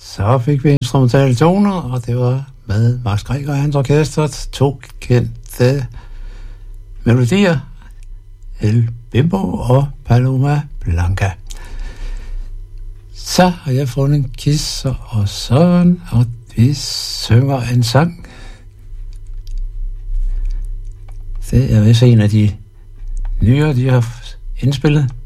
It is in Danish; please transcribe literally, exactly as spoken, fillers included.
Så fik vi instrumentale toner, og det var med Max Greger og hans orkester, to kendte melodier, El Bimbo og Paloma Blanca. Så har jeg fundet en Kisser og sådan, og vi synger en sang. Det er vist en af de nyere, de har indspillet.